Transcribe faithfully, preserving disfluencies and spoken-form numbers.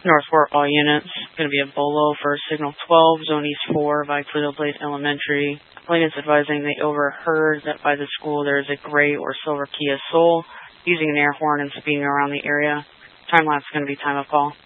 Northport, all units. Going to be a BOLO for Signal twelve, Zone East four by Cleveland Blade Elementary. Applicants advising they overheard that by the school there is a gray or silver Kia Soul using an air horn and speeding around the area. Time lapse is going to be time of call.